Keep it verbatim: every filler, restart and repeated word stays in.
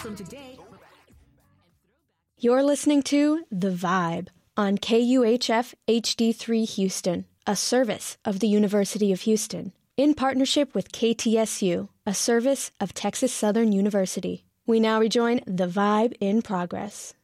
From today, You're listening to The Vibe on K U H F H D three Houston, a service of the University of Houston, in partnership with K T S U, a service of Texas Southern University. We now rejoin The Vibe in progress.